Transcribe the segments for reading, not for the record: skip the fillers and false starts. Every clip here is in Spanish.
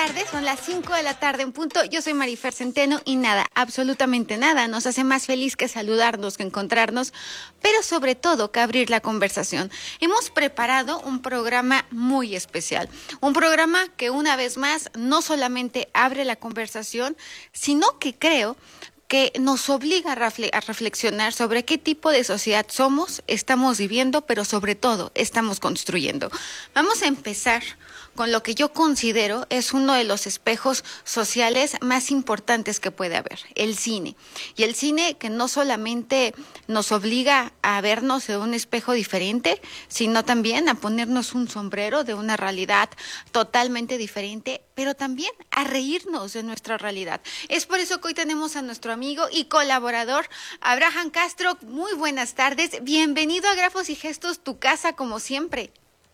tardes, son las 5 de la tarde en punto. Yo soy Marifer Centeno y nada, absolutamente nada, nos hace más feliz que saludarnos, que encontrarnos, pero sobre todo que abrir la conversación. Hemos preparado un programa muy especial, un programa que una vez más no solamente abre la conversación, sino que creo que nos obliga a reflexionar sobre qué tipo de sociedad somos, estamos viviendo, pero sobre todo estamos construyendo. Vamos a empezar con lo que yo considero es uno de los espejos sociales más importantes que puede haber, el cine. Y el cine que no solamente nos obliga a vernos de un espejo diferente, sino también a ponernos un sombrero de una realidad totalmente diferente, pero también a reírnos de nuestra realidad. Es por eso que hoy tenemos a nuestro amigo y colaborador, Abraham Castro. Muy buenas tardes, bienvenido a Grafos y Gestos, tu casa como siempre.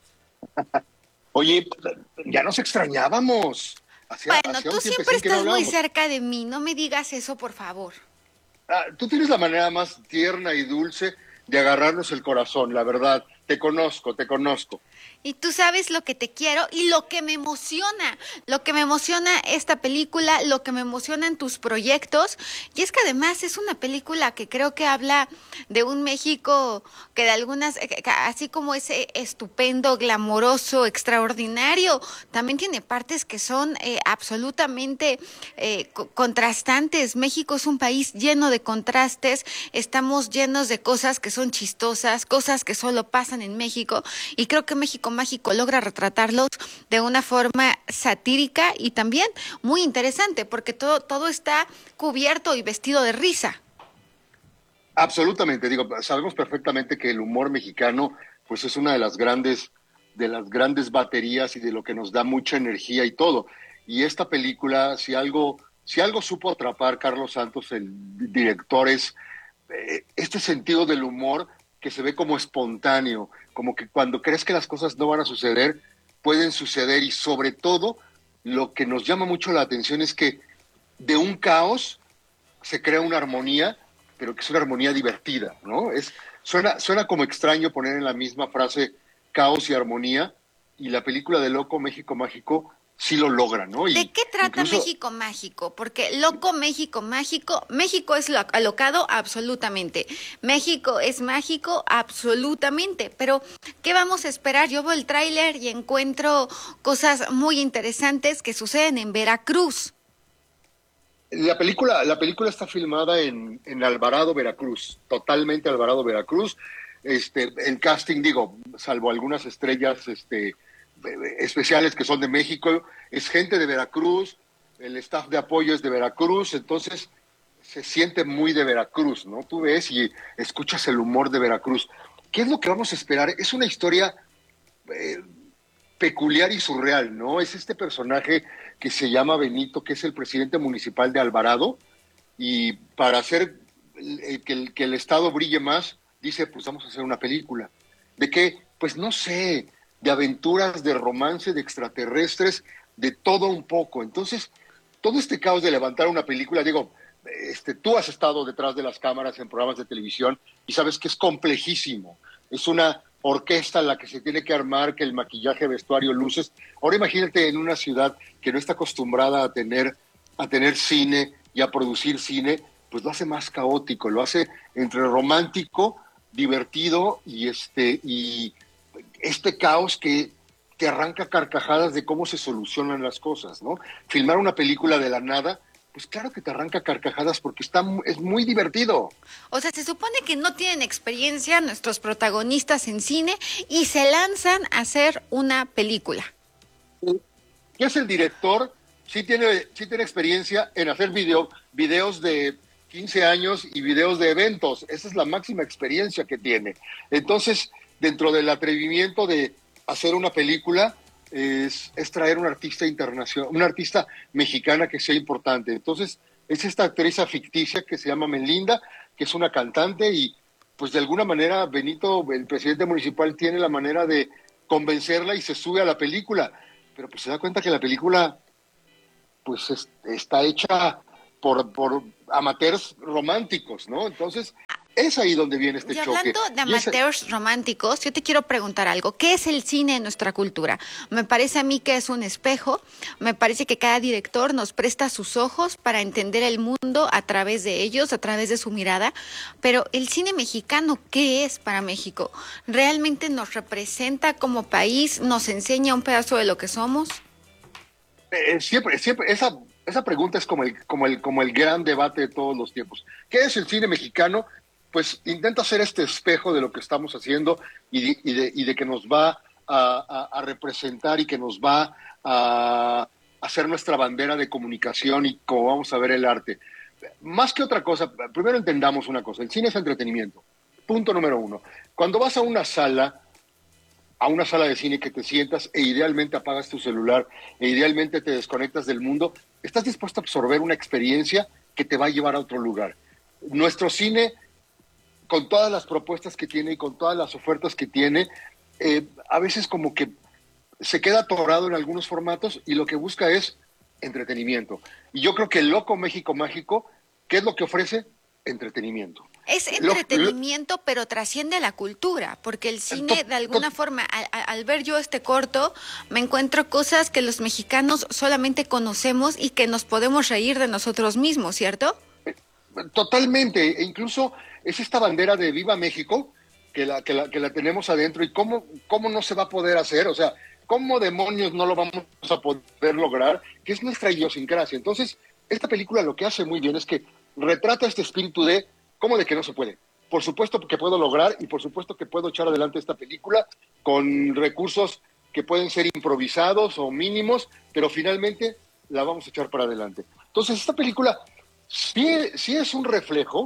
Oye, ya nos extrañábamos. Bueno, Hacía tú un siempre tiempecín que no estás muy hablábamos. cerca de mí, no me digas eso, por favor. Tú tienes la manera más tierna y dulce de agarrarnos el corazón, la verdad. Te conozco, te conozco. Y tú sabes lo que te quiero y lo que me emociona esta película, lo que me emocionan tus proyectos. Y es que además es una película que creo que habla de un México que de algunas, así como es estupendo, glamoroso, extraordinario, también tiene partes que son absolutamente contrastantes. México es un país lleno de contrastes, estamos llenos de cosas que son chistosas, cosas que solo pasan en México. Y creo que México Mágico logra retratarlos de una forma satírica y también muy interesante, porque todo está cubierto y vestido de risa. Absolutamente, digo, sabemos perfectamente que el humor mexicano, pues es una de las grandes baterías y de lo que nos da mucha energía y todo. Y esta película, si algo supo atrapar Carlos Santos, el director, es este sentido del humor que se ve como espontáneo, como que cuando crees que las cosas no van a suceder, pueden suceder y sobre todo lo que nos llama mucho la atención es que de un caos se crea una armonía, pero que es una armonía divertida, ¿no? Suena como extraño poner en la misma frase caos y armonía, y la película de Loco México Mágico sí lo logra, ¿no? ¿De Y qué trata incluso México Mágico? Porque loco México Mágico, México es alocado absolutamente, México es mágico absolutamente, pero ¿qué vamos a esperar? Yo veo el tráiler y encuentro cosas muy interesantes que suceden en Veracruz. la película está filmada en Alvarado, Veracruz, totalmente Alvarado, Veracruz. El casting, digo, salvo algunas estrellas especiales que son de México, es gente de Veracruz, el staff de apoyo es de Veracruz, entonces se siente muy de Veracruz, ¿no? Tú ves y escuchas el humor de Veracruz. ¿Qué es lo que vamos a esperar? Es una historia eh, peculiar y surreal, ¿no? Es este personaje que se llama Benito, que es el presidente municipal de Alvarado, y para hacer que el Estado brille más, dice, pues vamos a hacer una película. ¿De qué? Pues no sé, de aventuras, de romance, de extraterrestres, de todo un poco. Entonces, todo este caos de levantar una película, digo, tú has estado detrás de las cámaras en programas de televisión y sabes que es complejísimo. Es una orquesta la que se tiene que armar, que el maquillaje, vestuario, luces. Ahora imagínate en una ciudad que no está acostumbrada a tener cine y a producir cine, pues lo hace más caótico, lo hace entre romántico, divertido y este caos que te arranca carcajadas de cómo se solucionan las cosas, ¿no? Filmar una película de la nada, pues claro que te arranca carcajadas porque es muy divertido. O sea, se supone que no tienen experiencia nuestros protagonistas en cine y se lanzan a hacer una película. ¿Qué es el director? Sí tiene experiencia en hacer videos de 15 años y videos de eventos. Esa es la máxima experiencia que tiene. Entonces, dentro del atrevimiento de hacer una película, es traer un artista internacional, una artista mexicana que sea importante. Entonces, es esta actriz ficticia que se llama Melinda, que es una cantante y pues de alguna manera Benito, el presidente municipal, tiene la manera de convencerla y se sube a la película. Pero pues se da cuenta que la película está hecha por amateurs románticos, ¿no? Entonces, Es ahí donde viene este Y choque. hablando de amateurs románticos, yo te quiero preguntar algo. ¿Qué es el cine en nuestra cultura? Me parece a mí que es un espejo. Me parece que cada director nos presta sus ojos para entender el mundo a través de ellos, a través de su mirada. Pero el cine mexicano, ¿qué es para México? ¿Realmente nos representa como país? ¿Nos enseña un pedazo de lo que somos? Siempre, esa pregunta es como el gran debate de todos los tiempos. ¿Qué es el cine mexicano? Pues intenta ser este espejo de lo que estamos haciendo y de que nos va a representar y que nos va a hacer nuestra bandera de comunicación y cómo vamos a ver el arte. Más que otra cosa, primero entendamos una cosa, el cine es entretenimiento, punto número uno. Cuando vas a una sala de cine que te sientas e idealmente apagas tu celular e idealmente te desconectas del mundo, estás dispuesto a absorber una experiencia que te va a llevar a otro lugar. Nuestro cine, con todas las propuestas que tiene y con todas las ofertas que tiene, a veces como que se queda atorado en algunos formatos y lo que busca es entretenimiento. Y yo creo que el Loco México Mágico, ¿qué es lo que ofrece? Entretenimiento. Es entretenimiento, pero trasciende la cultura, porque el cine, de alguna forma, al ver yo este corto, me encuentro cosas que los mexicanos solamente conocemos y que nos podemos reír de nosotros mismos, ¿cierto? Totalmente, e incluso es esta bandera de Viva México que la tenemos adentro y cómo no se va a poder hacer, o sea, cómo demonios no lo vamos a poder lograr, que es nuestra idiosincrasia. Entonces, esta película lo que hace muy bien es que retrata este espíritu de cómo de que no se puede. Por supuesto que puedo lograr y por supuesto que puedo echar adelante esta película con recursos que pueden ser improvisados o mínimos, pero finalmente la vamos a echar para adelante. Entonces, esta película sí es un reflejo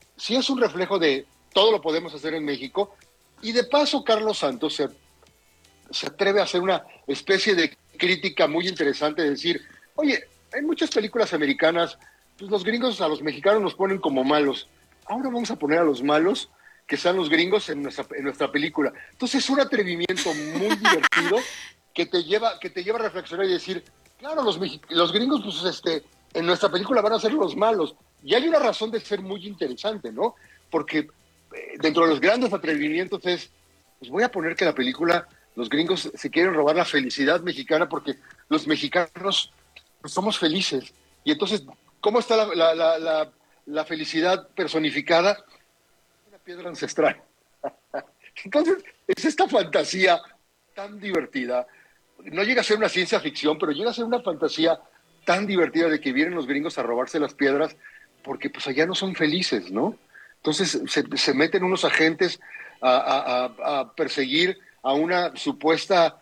de todo lo podemos hacer en México, y de paso Carlos Santos se atreve a hacer una especie de crítica muy interesante, de decir, oye, hay muchas películas americanas, pues los gringos a los mexicanos nos ponen como malos, ahora vamos a poner a los malos que sean los gringos en nuestra película. Entonces es un atrevimiento muy divertido que te lleva a reflexionar y decir, claro, los gringos pues en nuestra película van a ser los malos. Y hay una razón de ser muy interesante, ¿no? Porque dentro de los grandes atrevimientos pues voy a poner que la película, los gringos se quieren robar la felicidad mexicana porque los mexicanos pues, somos felices. Y entonces, ¿cómo está la felicidad personificada? Una piedra ancestral. Entonces, es esta fantasía tan divertida. No llega a ser una ciencia ficción, pero llega a ser una fantasía tan divertida de que vienen los gringos a robarse las piedras porque pues allá no son felices, ¿no? Entonces se meten unos agentes a perseguir a una supuesta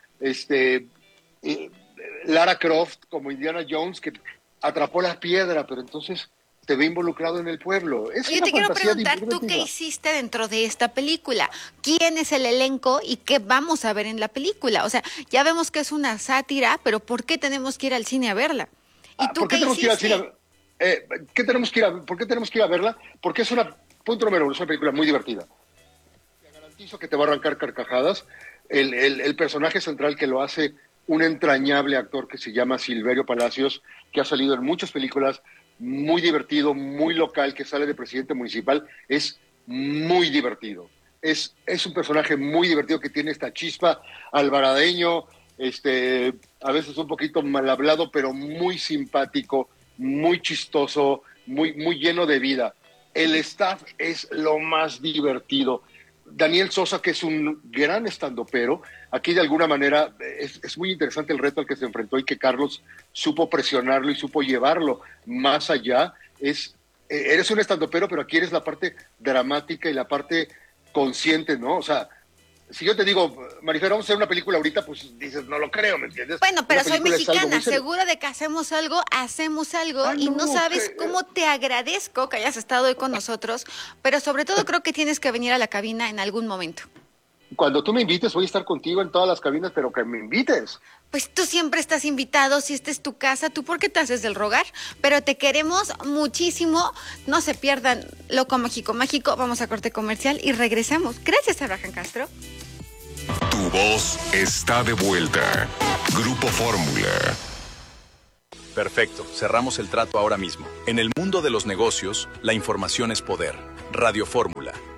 Lara Croft como Indiana Jones que atrapó la piedra, pero entonces se ve involucrado en el pueblo. Es Yo te quiero preguntar, ¿tú qué hiciste dentro de esta película? ¿Quién es el elenco y qué vamos a ver en la película? O sea, ya vemos que es una sátira, pero ¿por qué tenemos que ir al cine a verla? ¿Y tú ¿Por qué tenemos que ir al cine? ¿Por qué tenemos que ir a verla? Porque es punto número uno, es una película muy divertida. Te garantizo que te va a arrancar carcajadas. El personaje central que lo hace un entrañable actor que se llama Silverio Palacios, que ha salido en muchas películas, muy divertido, muy local, que sale de presidente municipal, es muy divertido. Es un personaje muy divertido que tiene esta chispa alvaradeño, a veces un poquito mal hablado, pero muy simpático, muy chistoso, muy lleno de vida. El staff es lo más divertido. Daniel Sosa, que es un gran estandopero, aquí de alguna manera es muy interesante el reto al que se enfrentó y que Carlos supo presionarlo y supo llevarlo más allá. Eres un estandopero, pero aquí eres la parte dramática y la parte consciente, ¿no? O sea, si yo te digo, Marifer, vamos a hacer una película ahorita, pues dices, no lo creo, ¿me entiendes? Bueno, pero soy mexicana, segura de que hacemos algo, y no sabes cómo te agradezco que hayas estado hoy con nosotros, pero sobre todo creo que tienes que venir a la cabina en algún momento. Cuando tú me invites, voy a estar contigo en todas las cabinas, pero que me invites. Pues tú siempre estás invitado, si esta es tu casa, ¿tú por qué te haces del rogar? Pero te queremos muchísimo, no se pierdan Loco México Mágico, vamos a corte comercial y regresamos. Gracias, Abraham Castro. Tu voz está de vuelta. Grupo Fórmula. Perfecto, cerramos el trato ahora mismo. En el mundo de los negocios, la información es poder. Radio Fórmula,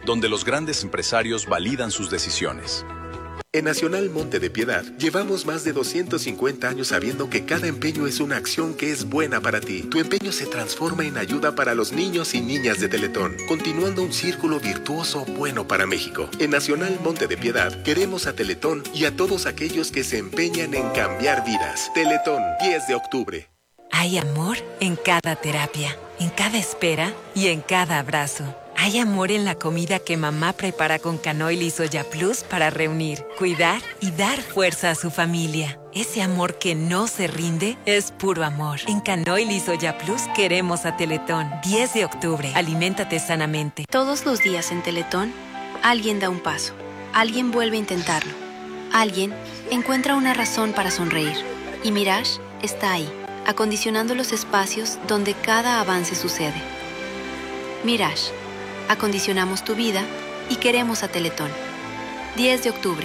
donde los grandes empresarios validan sus decisiones. En Nacional Monte de Piedad, llevamos más de 250 años sabiendo que cada empeño es una acción que es buena para ti. Tu empeño se transforma en ayuda para los niños y niñas de Teletón, continuando un círculo virtuoso bueno para México. En Nacional Monte de Piedad, queremos a Teletón y a todos aquellos que se empeñan en cambiar vidas. Teletón, 10 de octubre. Hay amor en cada terapia, en cada espera y en cada abrazo. Hay amor en la comida que mamá prepara con Canoil y Soya Plus para reunir, cuidar y dar fuerza a su familia. Ese amor que no se rinde es puro amor. En Canoil y Soya Plus queremos a Teletón. 10 de octubre. Aliméntate sanamente. Todos los días en Teletón, alguien da un paso. Alguien vuelve a intentarlo. Alguien encuentra una razón para sonreír. Y Mirage está ahí, acondicionando los espacios donde cada avance sucede. Mirage. Acondicionamos tu vida y queremos a Teletón. 10 de octubre.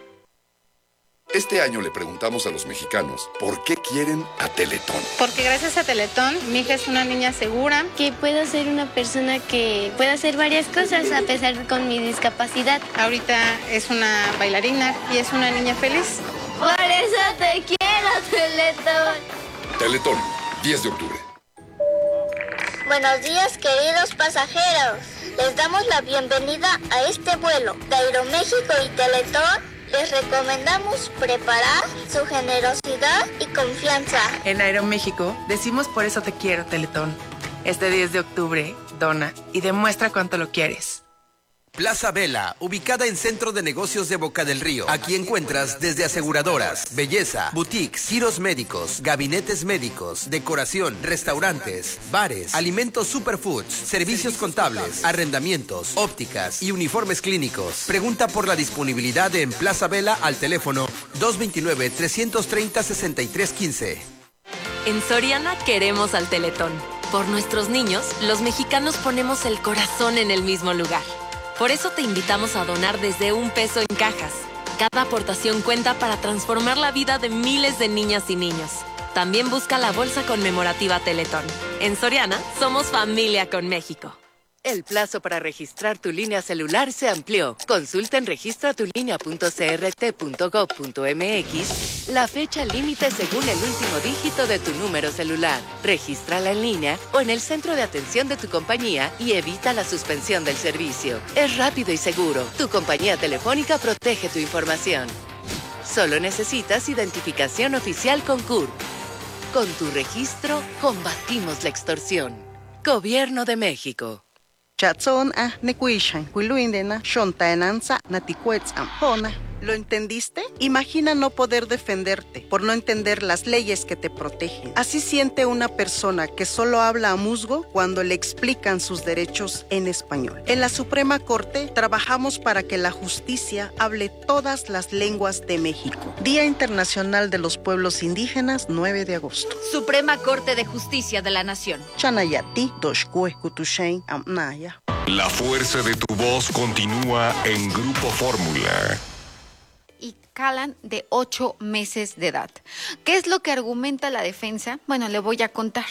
Este año le preguntamos a los mexicanos por qué quieren a Teletón. Porque gracias a Teletón, mi hija es una niña segura. Que puedo ser una persona que pueda hacer varias cosas a pesar con mi discapacidad. Ahorita es una bailarina y es una niña feliz. Por eso te quiero, Teletón. Teletón, 10 de octubre. Buenos días, queridos pasajeros. Les damos la bienvenida a este vuelo de Aeroméxico y Teletón. Les recomendamos preparar su generosidad y confianza. En Aeroméxico decimos por eso te quiero, Teletón. Este 10 de octubre, dona y demuestra cuánto lo quieres. Plaza Vela, ubicada en Centro de Negocios de Boca del Río. Aquí encuentras desde aseguradoras, belleza, boutiques, giros médicos, gabinetes médicos, decoración, restaurantes, bares, alimentos superfoods, servicios contables, arrendamientos, ópticas y uniformes clínicos. Pregunta por la disponibilidad en Plaza Vela al teléfono 229-330-6315. En Soriana queremos al Teletón. Por nuestros niños, los mexicanos ponemos el corazón en el mismo lugar. Por eso te invitamos a donar desde $1 en cajas. Cada aportación cuenta para transformar la vida de miles de niñas y niños. También busca la bolsa conmemorativa Teletón. En Soriana, somos familia con México. El plazo para registrar tu línea celular se amplió. Consulta en registratulinea.crt.gov.mx la fecha límite según el último dígito de tu número celular. Regístrala en línea o en el centro de atención de tu compañía y evita la suspensión del servicio. Es rápido y seguro. Tu compañía telefónica protege tu información. Solo necesitas identificación oficial con CURP. Con tu registro, combatimos la extorsión. Gobierno de México. Chatson nekuishan, huiluindena, shontaenanza, naticuetzam, hona. ¿Lo entendiste? Imagina no poder defenderte por no entender las leyes que te protegen. Así siente una persona que solo habla a musgo cuando le explican sus derechos en español. En la Suprema Corte trabajamos para que la justicia hable todas las lenguas de México. Día Internacional de los Pueblos Indígenas, 9 de agosto. Suprema Corte de Justicia de la Nación. Chanayati, Doshkue, Kutushain, Amnaya. La fuerza de tu voz continúa en Grupo Fórmula. Y Callan de 8 meses de edad. ¿Qué es lo que argumenta la defensa? Bueno, le voy a contar.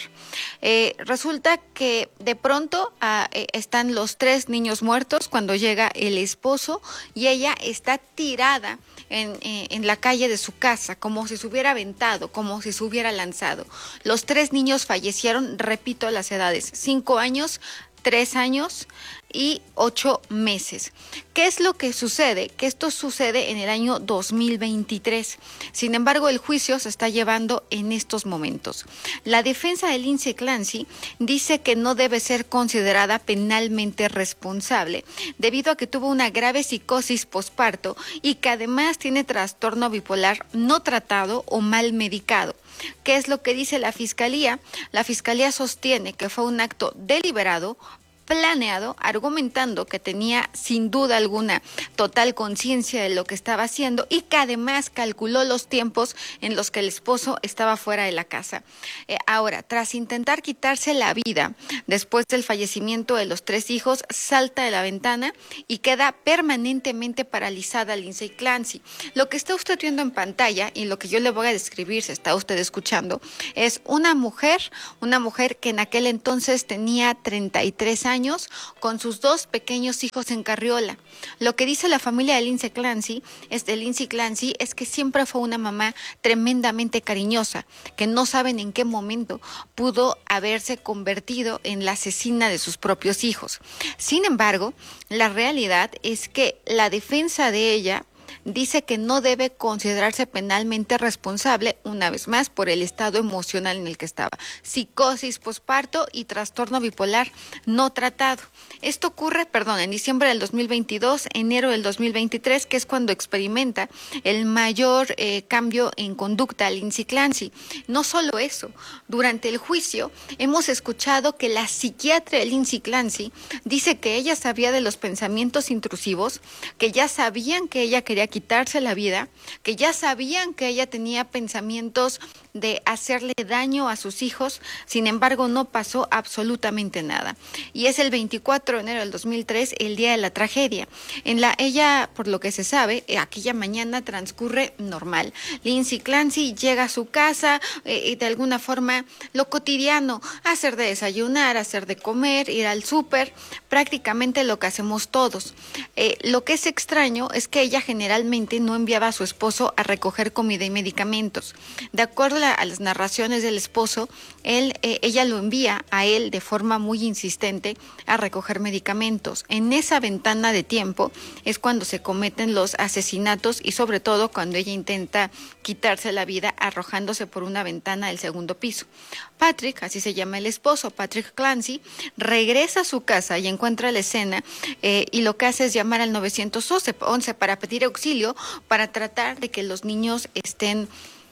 Resulta que de pronto están los 3 niños muertos cuando llega el esposo y ella está tirada en la calle de su casa, como si se hubiera aventado, como si se hubiera lanzado. Los 3 niños fallecieron, repito las edades, 5 años, 3 años y 8 meses. ¿Qué es lo que sucede? Que esto sucede en el año 2023. Sin embargo, el juicio se está llevando en estos momentos. La defensa de Lindsay Clancy dice que no debe ser considerada penalmente responsable debido a que tuvo una grave psicosis posparto y que además tiene trastorno bipolar no tratado o mal medicado. ¿Qué es lo que dice la Fiscalía? La Fiscalía sostiene que fue un acto deliberado, planeado, argumentando que tenía sin duda alguna total conciencia de lo que estaba haciendo y que además calculó los tiempos en los que el esposo estaba fuera de la casa. Ahora, tras intentar quitarse la vida después del fallecimiento de los 3 hijos, salta de la ventana y queda permanentemente paralizada Lindsay Clancy. Lo que está usted viendo en pantalla y lo que yo le voy a describir, si está usted escuchando, es una mujer que en aquel entonces tenía 33 años, años con sus 2 pequeños hijos en carriola. Lo que dice la familia de Lindsay Clancy es que siempre fue una mamá tremendamente cariñosa, que no saben en qué momento pudo haberse convertido en la asesina de sus propios hijos. Sin embargo, la realidad es que la defensa de ella dice que no debe considerarse penalmente responsable, una vez más, por el estado emocional en el que estaba. Psicosis posparto y trastorno bipolar no tratado. Esto ocurre, en diciembre del 2022, enero del 2023, que es cuando experimenta el mayor cambio en conducta Lindsay Clancy. No solo eso, durante el juicio hemos escuchado que la psiquiatra de Lindsay Clancy dice que ella sabía de los pensamientos intrusivos, que ya sabían que ella quería quitarse la vida, que ya sabían que ella tenía pensamientos de hacerle daño a sus hijos, sin embargo no pasó absolutamente nada. Y es el 24 de enero del 2003, el día de la tragedia. Ella, por lo que se sabe, aquella mañana transcurre normal. Lindsay Clancy llega a su casa y de alguna forma lo cotidiano, hacer de desayunar, hacer de comer, ir al súper, prácticamente lo que hacemos todos. Lo que es extraño es que ella generalmente no enviaba a su esposo a recoger comida y medicamentos. De acuerdo a las narraciones del esposo, ella lo envía a él de forma muy insistente a recoger medicamentos. En esa ventana de tiempo es cuando se cometen los asesinatos y sobre todo cuando ella intenta quitarse la vida arrojándose por una ventana del segundo piso. Patrick, así se llama el esposo, Patrick Clancy, regresa a su casa y encuentra la escena y lo que hace es llamar al 911 para pedir auxilio, para tratar de que los niños estén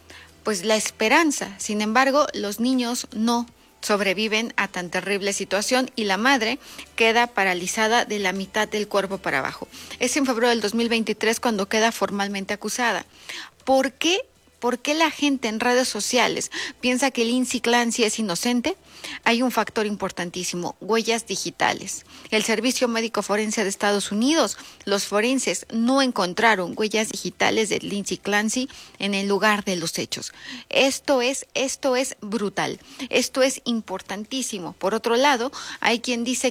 la esperanza. Sin embargo, los niños no sobreviven a tan terrible situación y la madre queda paralizada de la mitad del cuerpo para abajo. Es en febrero del 2023 cuando queda formalmente acusada. ¿Por qué la gente en redes sociales piensa que Lindsay Clancy es inocente? Hay un factor importantísimo: huellas digitales. El Servicio Médico Forense de Estados Unidos, los forenses no encontraron huellas digitales de Lindsay Clancy en el lugar de los hechos. Esto es brutal. Esto es importantísimo. Por otro lado, hay quien dice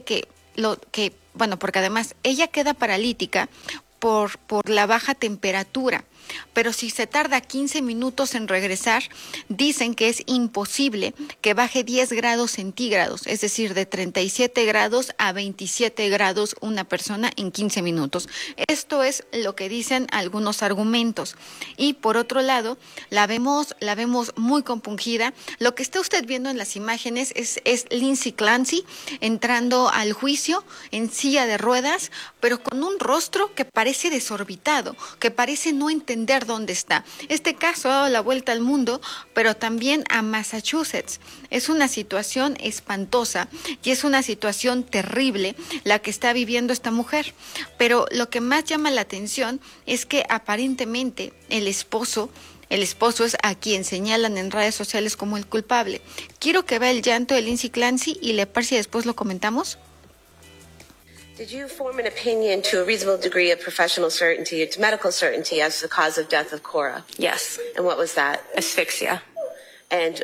porque además ella queda paralítica por la baja temperatura. Pero si se tarda 15 minutos en regresar, dicen que es imposible que baje 10 grados centígrados, es decir, de 37 grados a 27 grados una persona en 15 minutos. Esto es lo que dicen algunos argumentos. Y por otro lado, la vemos muy compungida. Lo que está usted viendo en las imágenes es Lindsay Clancy entrando al juicio en silla de ruedas, pero con un rostro que parece desorbitado, que parece no entender dónde está. Este caso ha dado la vuelta al mundo, pero también a Massachusetts. Es una situación espantosa y es una situación terrible la que está viviendo esta mujer. Pero lo que más llama la atención es que aparentemente el esposo es a quien señalan en redes sociales como el culpable. Quiero que vea el llanto de Lindsay Clancy y le parece si después lo comentamos. Did you form an opinion to a reasonable degree of professional certainty, to medical certainty, as the cause of death of Cora? Yes. And what was that? Asphyxia. And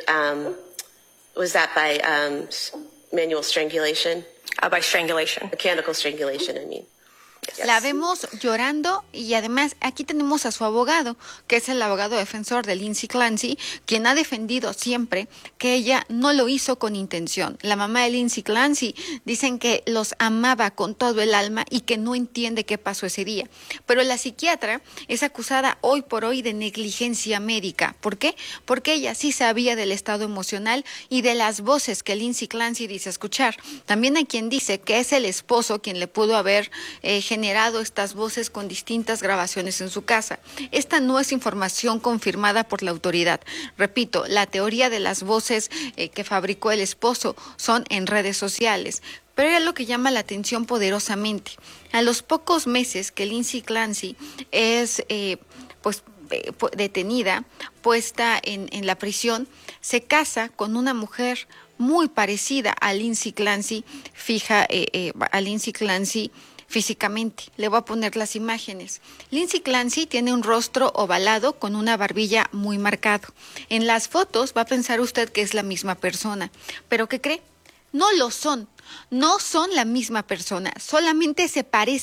was that by manual strangulation? By strangulation. Mechanical strangulation, I mean. Yes. La vemos llorando y además aquí tenemos a su abogado, que es el abogado defensor de Lindsay Clancy, quien ha defendido siempre que ella no lo hizo con intención. La mamá de Lindsay Clancy dicen que los amaba con todo el alma y que no entiende qué pasó ese día. Pero la psiquiatra es acusada hoy por hoy de negligencia médica. ¿Por qué? Porque ella sí sabía del estado emocional y de las voces que Lindsay Clancy dice escuchar. También hay quien dice que es el esposo quien le pudo haber generado estas voces con distintas grabaciones en su casa. Esta no es información confirmada por la autoridad. Repito, la teoría de las voces que fabricó el esposo son en redes sociales. Pero es lo que llama la atención poderosamente. A los pocos meses que Lindsay Clancy es detenida, puesta en la prisión, se casa con una mujer muy parecida a Lindsay Clancy, físicamente. Le voy a poner las imágenes. Lindsay Clancy tiene un rostro ovalado con una barbilla muy marcado. En las fotos va a pensar usted que es la misma persona. ¿Pero qué cree? No lo son. No son la misma persona, solamente se parecen.